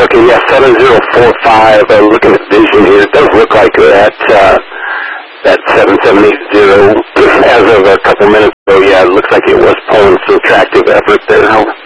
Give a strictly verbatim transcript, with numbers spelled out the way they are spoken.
Okay, yeah, seven zero four five. I'm looking at vision here. It does look like that, uh, that seven seven eight zero, as of a couple minutes ago, yeah, it looks like it was pulling some tractive effort there.